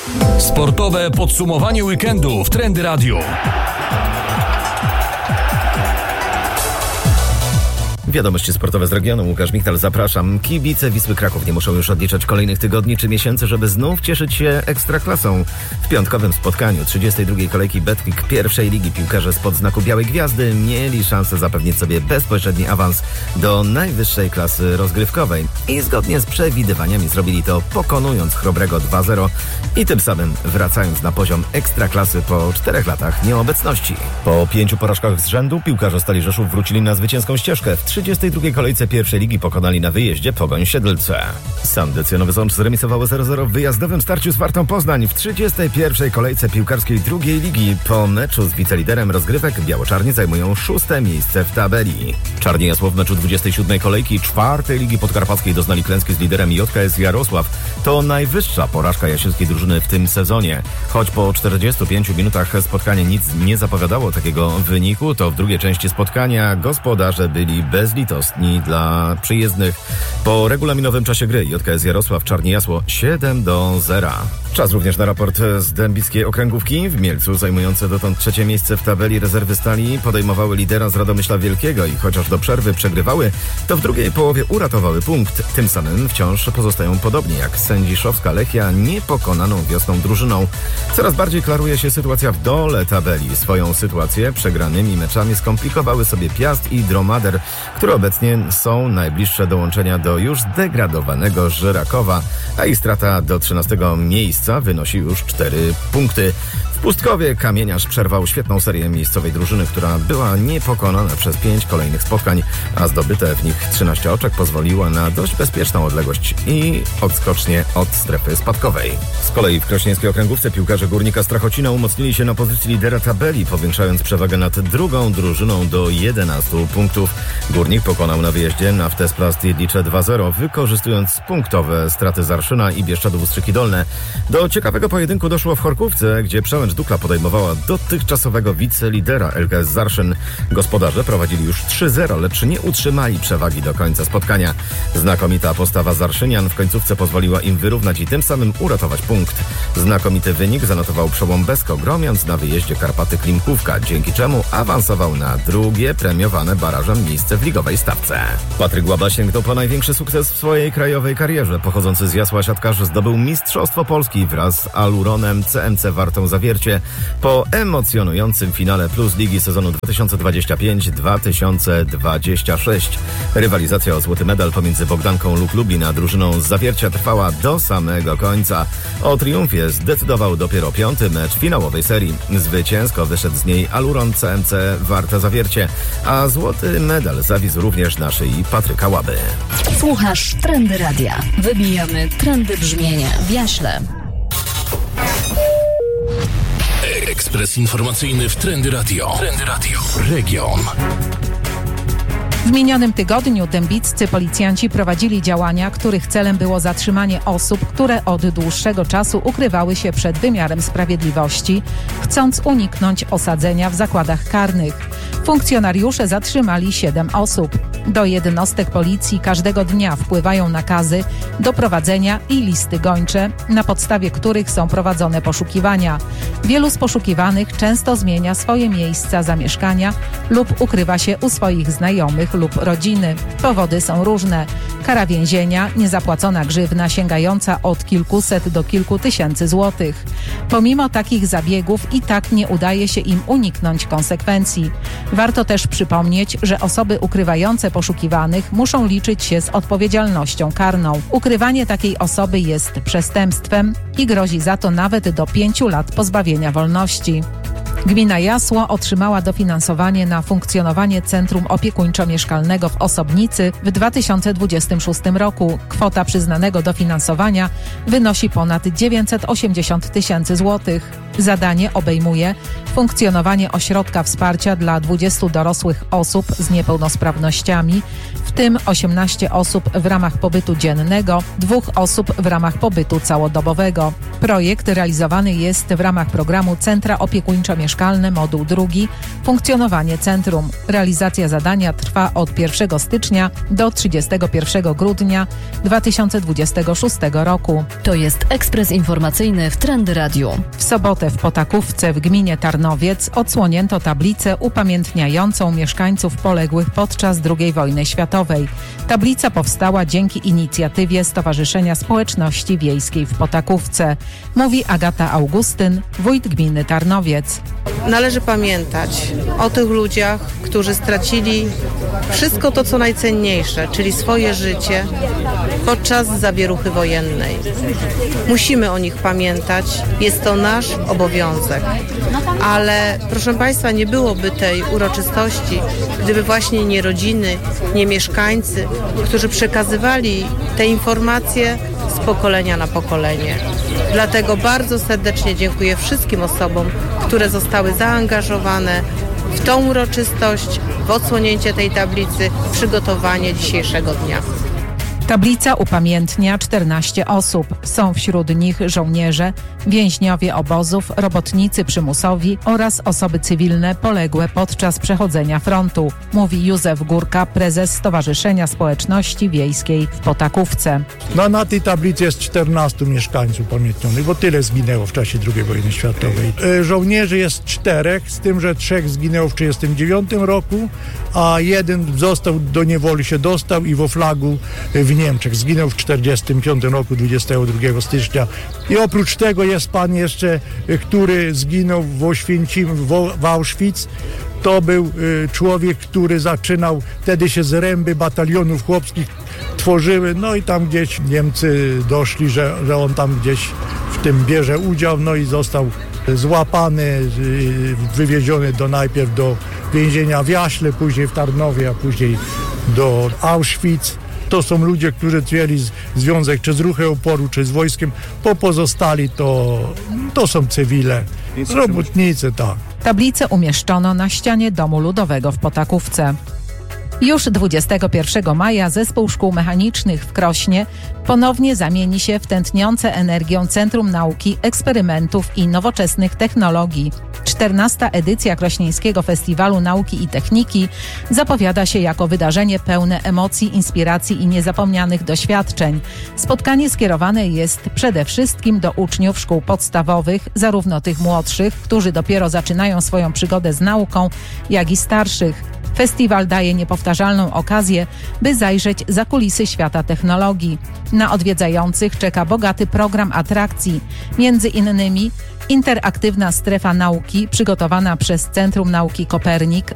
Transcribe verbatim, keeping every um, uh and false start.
Sportowe podsumowanie weekendu w Trendy Radio. Wiadomości sportowe z regionu. Łukasz Michtal, zapraszam. Kibice Wisły Kraków nie muszą już odliczać kolejnych tygodni czy miesięcy, żeby znów cieszyć się ekstraklasą. W piątkowym spotkaniu trzydziestej drugiej kolejki Betclic pierwszej ligi piłkarze spod znaku Białej Gwiazdy mieli szansę zapewnić sobie bezpośredni awans do najwyższej klasy rozgrywkowej. I zgodnie z przewidywaniami zrobili to, pokonując Chrobrego dwa zero i tym samym wracając na poziom ekstraklasy po czterech latach nieobecności. Po pięciu porażkach z rzędu piłkarze Stali Rzeszów wrócili na zwycięską ścieżkę. W trzydziestej drugiej kolejce pierwszej ligi pokonali na wyjeździe Pogoń Siedlce. Sandecy Nowy Sącz zremisowały zero zero w wyjazdowym starciu z Wartą Poznań. W trzydziestej pierwszej kolejce piłkarskiej drugiej ligi po meczu z wiceliderem rozgrywek biało-czarni zajmują szóste miejsce w tabeli. Czarni Jasło w meczu dwudziestej siódmej kolejki czwartej ligi podkarpackiej doznali klęski z liderem J K S Jarosław. To najwyższa porażka jasielskiej drużyny w tym sezonie. Choć po czterdziestu pięciu minutach spotkanie nic nie zapowiadało takiego wyniku, to w drugiej części spotkania gospodarze byli bezlitosni dla przyjezdnych. Po regulaminowym czasie gry J K S Jarosław Czarni Jasło siedem do zera. Czas również na raport z dębickiej okręgówki. W Mielcu zajmujące dotąd trzecie miejsce w tabeli rezerwy Stali podejmowały lidera z Radomyśla Wielkiego i chociaż do przerwy przegrywały, to w drugiej połowie uratowały punkt. Tym samym wciąż pozostają podobnie jak Sędziszowska Lechia niepokonaną wiosną drużyną. Coraz bardziej klaruje się sytuacja w dole tabeli. Swoją sytuację przegranymi meczami skomplikowały sobie Piast i Dromader, które obecnie są najbliższe dołączenia do już zdegradowanego Żyrakowa, a ich strata do trzynastego miejsca wynosi już cztery punkty. W Pustkowie Kamieniarz przerwał świetną serię miejscowej drużyny, która była niepokonana przez pięć kolejnych spotkań, a zdobyte w nich trzynaście oczek pozwoliło na dość bezpieczną odległość i odskocznie od strefy spadkowej. Z kolei w krośnieńskiej okręgówce piłkarze Górnika Strachocina umocnili się na pozycji lidera tabeli, powiększając przewagę nad drugą drużyną do jedenastu punktów. Górnik pokonał na wyjeździe Naftesplast Jedlicze dwa zero, wykorzystując punktowe straty Zarszyna i Bieszczadów Ustrzyki Dolne. Do ciekawego pojedynku doszło w Chorkówce, gdzie Przełęcz Dukla podejmowała dotychczasowego wicelidera L K S Zarszyn. Gospodarze prowadzili już trzy zero, lecz nie utrzymali przewagi do końca spotkania. Znakomita postawa Zarszynian w końcówce pozwoliła im wyrównać i tym samym uratować punkt. Znakomity wynik zanotował Przełom Besko, gromiąc na wyjeździe Karpaty Klimkówka, dzięki czemu awansował na drugie premiowane barażem miejsce w ligowej stawce. Patryk Łaba sięgnął po największy sukces w swojej krajowej karierze. Pochodzący z Jasła siatkarz zdobył Mistrzostwo Polski wraz z Aluronem C M C Wartą Zawiercie po emocjonującym finale Plus Ligi sezonu dwa tysiące dwudziestego piątego dwa tysiące dwudziestego szóstego. Rywalizacja o złoty medal pomiędzy Bogdanką lub Lublin a drużyną z Zawiercia trwała do samego końca. O triumfie zdecydował dopiero piąty mecz finałowej serii. Zwycięsko wyszedł z niej Aluron C M C Warta Zawiercie, a złoty medal zawisł również na szyi Patryka Łaby. Słuchasz Trendy Radia. Wybijamy trendy brzmienia w Jaśle. Ekspres informacyjny w Trendy Radio. Trendy Radio. Region. W minionym tygodniu dębiccy policjanci prowadzili działania, których celem było zatrzymanie osób, które od dłuższego czasu ukrywały się przed wymiarem sprawiedliwości, chcąc uniknąć osadzenia w zakładach karnych. Funkcjonariusze zatrzymali siedem osób. Do jednostek policji każdego dnia wpływają nakazy do prowadzenia i listy gończe, na podstawie których są prowadzone poszukiwania. Wielu z poszukiwanych często zmienia swoje miejsca zamieszkania lub ukrywa się u swoich znajomych lub rodziny. Powody są różne. Kara więzienia, niezapłacona grzywna sięgająca od kilkuset do kilku tysięcy złotych. Pomimo takich zabiegów i tak nie udaje się im uniknąć konsekwencji. Warto też przypomnieć, że osoby ukrywające poszukiwanych muszą liczyć się z odpowiedzialnością karną. Ukrywanie takiej osoby jest przestępstwem i grozi za to nawet do pięciu lat pozbawienia wolności. Gmina Jasło otrzymała dofinansowanie na funkcjonowanie Centrum Opiekuńczo-Mieszkalnego w Osobnicy w dwa tysiące dwudziestym szóstym roku. Kwota przyznanego dofinansowania wynosi ponad dziewięćset osiemdziesiąt tysięcy złotych. Zadanie obejmuje funkcjonowanie ośrodka wsparcia dla dwudziestu dorosłych osób z niepełnosprawnościami, w w tym osiemnaście osób w ramach pobytu dziennego, dwóch osób w ramach pobytu całodobowego. Projekt realizowany jest w ramach programu Centra Opiekuńczo-Mieszkalne Moduł drugi Funkcjonowanie Centrum. Realizacja zadania trwa od pierwszego stycznia do trzydziestego pierwszego grudnia dwa tysiące dwudziestego szóstego roku. To jest ekspres informacyjny w Trendy Radiu. W sobotę w Potakówce w gminie Tarnowiec odsłonięto tablicę upamiętniającą mieszkańców poległych podczas drugiej wojny światowej. Tablica powstała dzięki inicjatywie Stowarzyszenia Społeczności Wiejskiej w Potakówce. Mówi Agata Augustyn, wójt gminy Tarnowiec. Należy pamiętać o tych ludziach, którzy stracili wszystko to, co najcenniejsze, czyli swoje życie podczas zawieruchy wojennej. Musimy o nich pamiętać, jest to nasz obowiązek. Ale proszę Państwa, nie byłoby tej uroczystości, gdyby właśnie nie rodziny, nie mieszkańcy, którzy przekazywali te informacje z pokolenia na pokolenie. Dlatego bardzo serdecznie dziękuję wszystkim osobom, które zostały zaangażowane w tą uroczystość, w odsłonięcie tej tablicy, w przygotowanie dzisiejszego dnia. Tablica upamiętnia czternaście osób. Są wśród nich żołnierze, więźniowie obozów, robotnicy przymusowi oraz osoby cywilne poległe podczas przechodzenia frontu, mówi Józef Górka, prezes Stowarzyszenia Społeczności Wiejskiej w Potakówce. No, na tej tablicy jest czternastu mieszkańców upamiętnionych, bo tyle zginęło w czasie drugiej wojny światowej. E, żołnierzy jest czterech, z tym, że trzech zginęło w tysiąc dziewięćset trzydziestym dziewiątym roku, a jeden został do niewoli, się dostał i w Oflagu w Niemczech. Zginął w tysiąc dziewięćset czterdziestym piątym roku, dwudziestego drugiego stycznia. I oprócz tego jest pan jeszcze, który zginął w Oświęcimiu, w Auschwitz. To był y, człowiek, który zaczynał, wtedy się zręby batalionów chłopskich tworzyły, no i tam gdzieś Niemcy doszli, że, że on tam gdzieś w tym bierze udział, no i został złapany, y, wywieziony do najpierw do więzienia w Jaśle, później w Tarnowie, a później do Auschwitz. To są ludzie, którzy mieli związek czy z ruchem oporu, czy z wojskiem. Po pozostali to, to są cywile, robotnicy, tak. Tablicę umieszczono na ścianie Domu Ludowego w Potakówce. Już dwudziestego pierwszego maja Zespół Szkół Mechanicznych w Krośnie ponownie zamieni się w tętniące energią Centrum Nauki, Eksperymentów i Nowoczesnych Technologii. czternasta edycja Krośnieńskiego Festiwalu Nauki i Techniki zapowiada się jako wydarzenie pełne emocji, inspiracji i niezapomnianych doświadczeń. Spotkanie skierowane jest przede wszystkim do uczniów szkół podstawowych, zarówno tych młodszych, którzy dopiero zaczynają swoją przygodę z nauką, jak i starszych. Festiwal daje niepowtarzalną okazję, by zajrzeć za kulisy świata technologii. Na odwiedzających czeka bogaty program atrakcji, między innymi interaktywna strefa nauki przygotowana przez Centrum Nauki Kopernik,